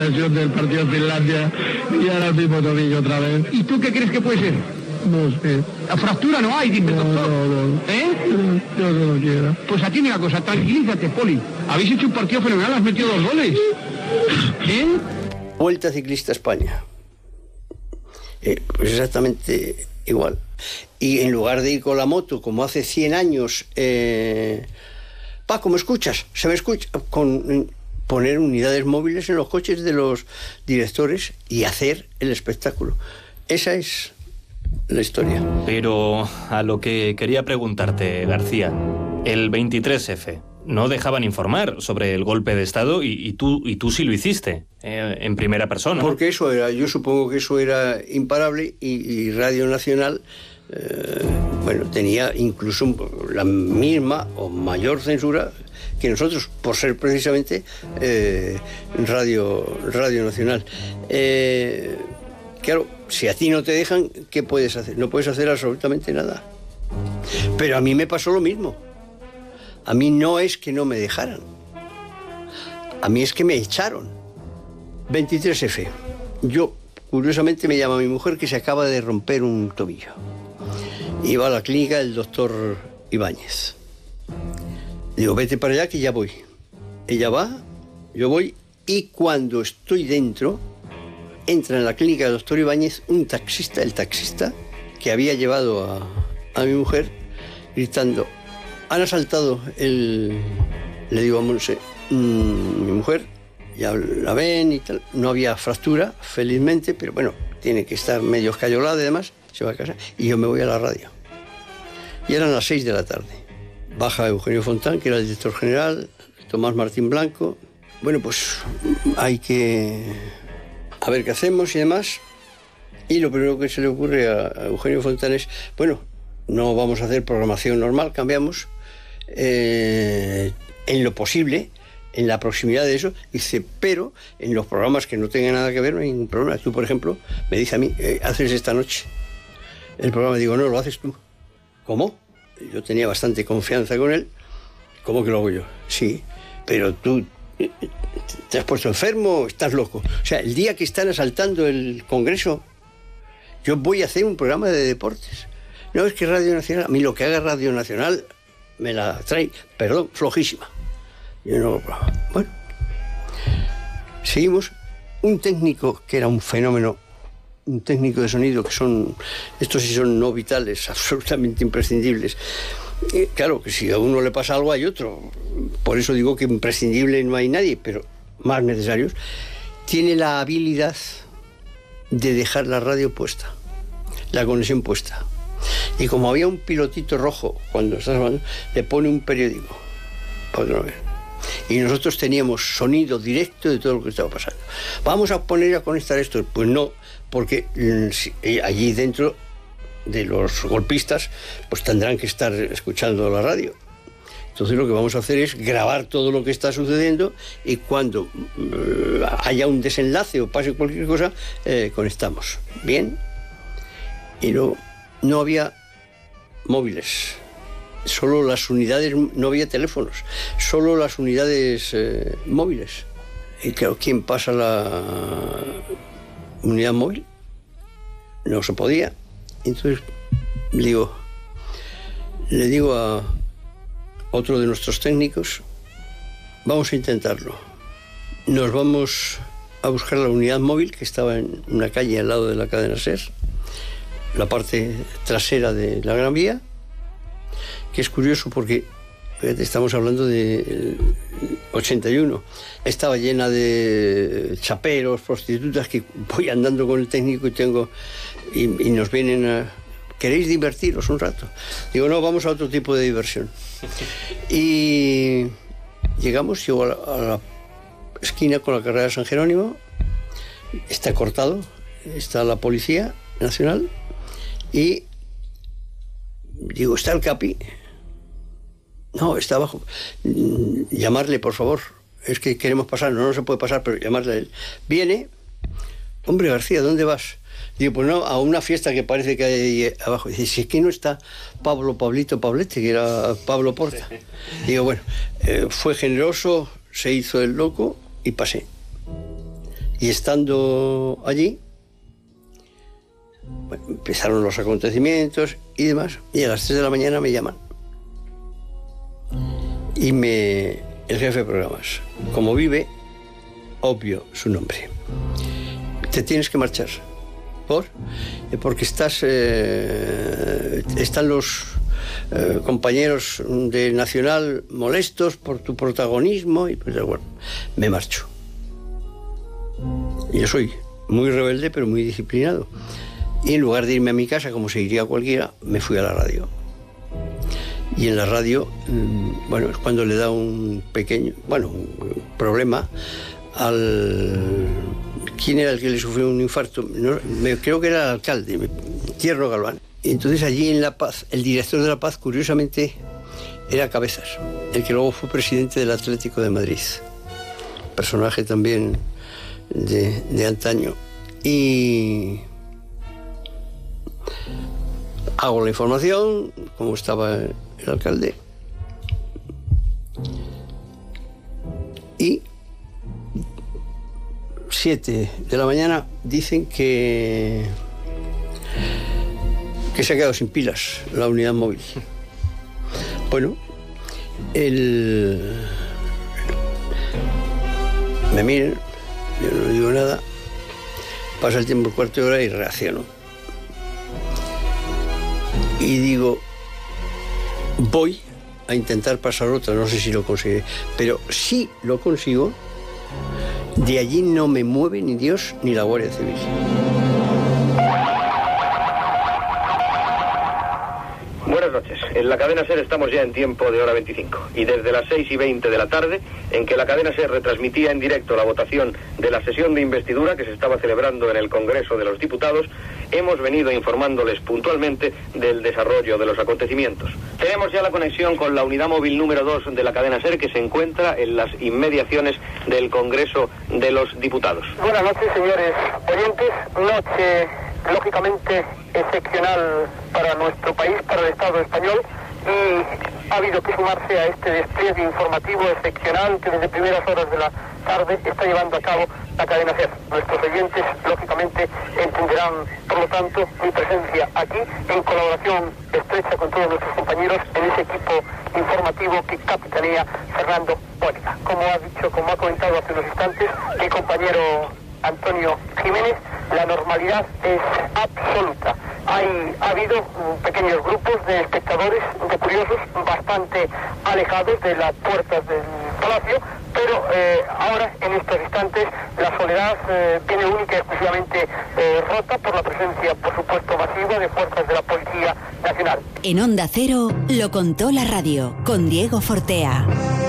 Lesión del partido de Finlandia y ahora el mismo tobillo otra vez. ¿Y tú qué crees que puede ser? No sé. La fractura no hay, dice el doctor. No. Yo no lo quiero. Pues aquí una cosa, tranquilízate, Poli. Habéis hecho un partido fenomenal, has metido 2 goles. ¿Eh? Vuelta Ciclista España. Pues exactamente igual. Y en lugar de ir con la moto, como hace 100 años, Paco, ¿me escuchas? ¿Se me escucha? Poner unidades móviles en los coches de los directores y hacer el espectáculo. Esa es la historia. Pero a lo que quería preguntarte, García, el 23F, no dejaban informar sobre el golpe de Estado y tú sí lo hiciste, en primera persona. Porque eso era, yo supongo que eso era imparable y Radio Nacional, tenía incluso la misma o mayor censura que nosotros, por ser precisamente Radio Nacional. Claro, si a ti no te dejan, ¿qué puedes hacer? No puedes hacer absolutamente nada. Pero a mí me pasó lo mismo. A mí no es que no me dejaran. A mí es que me echaron. 23F. Yo, curiosamente, me llama mi mujer que se acaba de romper un tobillo. Iba a la clínica del doctor Ibáñez. Digo, vete para allá que ya voy. Ella va, yo voy, y cuando estoy dentro, entra en la clínica del doctor Ibáñez un taxista, el taxista, que había llevado a mi mujer, gritando, han asaltado el... Le digo a Monse, mi mujer, ya la ven y tal, no había fractura, felizmente, pero bueno, tiene que estar medio escayolada y demás, se va a casa, y yo me voy a la radio. Y eran las 6 de la tarde. Baja Eugenio Fontán, que era el director general, Tomás Martín Blanco. Bueno, pues hay que... a ver qué hacemos y demás. Y lo primero que se le ocurre a Eugenio Fontán es, bueno, no vamos a hacer programación normal, cambiamos. En lo posible, en la proximidad de eso, dice, pero en los programas que no tengan nada que ver, no hay ningún problema. Tú, por ejemplo, me dice a mí, ¿haces esta noche el programa? Digo, no, lo haces tú. ¿Cómo? Yo tenía bastante confianza con él. ¿Cómo que lo hago yo? Sí, pero tú te has puesto enfermo o estás loco. O sea, el día que están asaltando el Congreso, yo voy a hacer un programa de deportes. No, es que Radio Nacional, a mí lo que haga Radio Nacional me la trae, perdón, flojísima. Yo no, bueno. Seguimos. Un técnico que era un fenómeno, un técnico de sonido, que son, estos sí son no vitales, absolutamente imprescindibles. Claro, que si a uno le pasa algo hay otro. Por eso digo que imprescindible no hay nadie, pero más necesarios. Tiene la habilidad de dejar la radio puesta, la conexión puesta. Y como había un pilotito rojo cuando estás hablando, le pone un periódico para no ver. Y nosotros teníamos sonido directo de todo lo que estaba pasando. Vamos a poner a conectar esto. Pues no, porque allí dentro de los golpistas pues tendrán que estar escuchando la radio. Entonces lo que vamos a hacer es grabar todo lo que está sucediendo y cuando haya un desenlace o pase cualquier cosa, conectamos. Bien. Y no había móviles. Solo las unidades, no había teléfonos, solo las unidades móviles. Y claro, ¿quién pasa la unidad móvil? No se podía. Entonces le digo a otro de nuestros técnicos, vamos a intentarlo. Nos vamos a buscar la unidad móvil que estaba en una calle al lado de la cadena SER, la parte trasera de la Gran Vía, que es curioso porque estamos hablando de 81. Estaba llena de chaperos, prostitutas, que voy andando con el técnico y nos vienen a... ¿Queréis divertiros un rato? Digo, no, vamos a otro tipo de diversión. Y llego a la esquina con la carrera de San Jerónimo, está cortado, está la Policía Nacional y digo, ¿está el Capi? No, está abajo. Llamarle, por favor. Es que queremos pasar. No se puede pasar, pero llamarle a él. Viene. Hombre, García, ¿dónde vas? Digo, pues no, a una fiesta que parece que hay ahí abajo. Dice, si es que no está Pablete, que era Pablo Porta. Digo, bueno, fue generoso, se hizo el loco y pasé. Y estando allí, bueno, empezaron los acontecimientos y demás, y a las 3 de la mañana me llaman. Y el jefe de programas, como vive, obvio su nombre. Te tienes que marchar. Porque están los compañeros de Nacional molestos por tu protagonismo, y pues bueno, me marcho. Yo soy muy rebelde, pero muy disciplinado. Y en lugar de irme a mi casa, como se iría cualquiera, me fui a la radio. Y en la radio, bueno, es cuando le da un problema al... ¿Quién era el que le sufrió un infarto? No, creo que era el alcalde, Tierno Galván. Y entonces allí en La Paz, el director de La Paz, curiosamente, era Cabezas, el que luego fue presidente del Atlético de Madrid. Personaje también de antaño. Y hago la información, como estaba el alcalde. Y 7 de la mañana dicen que se ha quedado sin pilas la unidad móvil. Bueno, me miran, yo no digo nada, pasa el tiempo, el cuarto de hora y reacciono. Y digo, voy a intentar pasar otra, no sé si lo conseguiré, pero si lo consigo, de allí no me mueve ni Dios ni la Guardia Civil. Buenas noches. En la cadena SER estamos ya en tiempo de hora 25. Y desde las 6:20 de la tarde, en que la cadena SER retransmitía en directo la votación de la sesión de investidura que se estaba celebrando en el Congreso de los Diputados, hemos venido informándoles puntualmente del desarrollo de los acontecimientos. Tenemos ya la conexión con la unidad móvil número 2 de la cadena SER, que se encuentra en las inmediaciones del Congreso de los Diputados. Buenas noches, señores oyentes. Noche, lógicamente, excepcional para nuestro país, para el Estado español, y ha habido que sumarse a este despliegue informativo excepcional que desde primeras horas de la tarde está llevando a cabo la cadena SER. Nuestros oyentes, lógicamente, entenderán, por lo tanto, mi presencia aquí en colaboración estrecha con todos nuestros compañeros en ese equipo informativo que capitanea Fernando Mónica. Como ha comentado hace unos instantes mi compañero Antonio Jiménez, la normalidad es absoluta. Ha habido pequeños grupos de espectadores, de curiosos, bastante alejados de las puertas del palacio, pero ahora, en estos instantes, la soledad viene única y exclusivamente rota por la presencia, por supuesto, masiva de fuerzas de la Policía Nacional. En Onda Cero lo contó la radio, con Diego Fortea.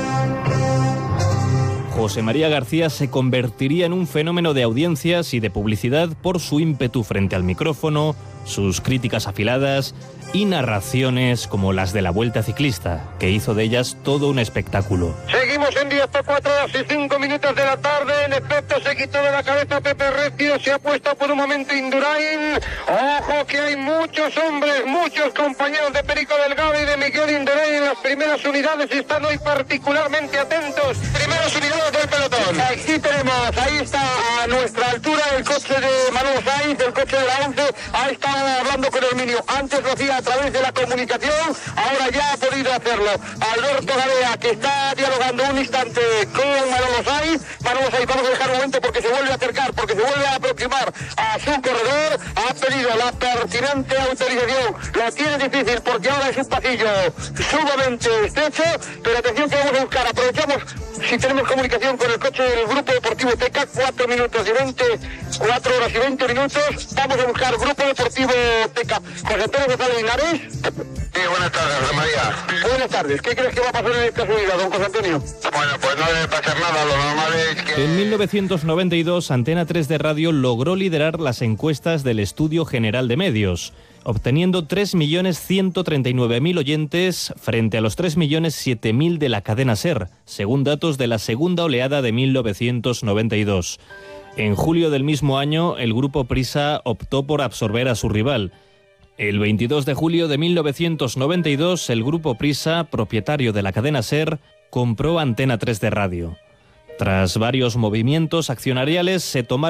José María García se convertiría en un fenómeno de audiencias y de publicidad por su ímpetu frente al micrófono, sus críticas afiladas y narraciones como las de la Vuelta Ciclista, que hizo de ellas todo un espectáculo. Seguimos en directo, 4:05 de la tarde. En efecto, se quitó de la cabeza Pepe Recio, se ha puesto por un momento Indurain. Ojo que hay muchos hombres, muchos compañeros de Perico Delgado y de Miguel Indurain en las primeras unidades, están hoy particularmente atentos. Primeras unidades del pelotón. Aquí tenemos, ahí está a nuestra altura el coche de Manolo Sainz, el coche de la 11, ahí está hablando con Herminio. Antes lo hacía a través de la comunicación, ahora ya ha podido hacerlo Alberto Garea, que está dialogando un instante con Manolo Sainz. Manolo Sainz, vamos a dejar un momento porque se vuelve a acercar, porque se vuelve a aproximar a su corredor. Ha pedido la pertinente autorización, lo tiene difícil porque ahora es un pasillo sumamente estrecho, pero atención que vamos a buscar, aprovechamos si tenemos comunicación con el coche del Grupo Deportivo Teca, 4 horas y 20 minutos, vamos a buscar Grupo Deportivo Teca. José Antonio González Linares. Sí, buenas tardes, José María. Buenas tardes, ¿qué crees que va a pasar en esta subida, don José Antonio? Bueno, pues no debe pasar nada, lo normal es que... En 1992, Antena 3 de Radio logró liderar las encuestas del Estudio General de Medios, obteniendo 3.139.000 oyentes frente a los 3.007.000 de la cadena SER, según datos de la segunda oleada de 1992. En julio del mismo año, el grupo Prisa optó por absorber a su rival. El 22 de julio de 1992, el grupo Prisa, propietario de la cadena SER, compró Antena 3 de Radio. Tras varios movimientos accionariales, se tomaron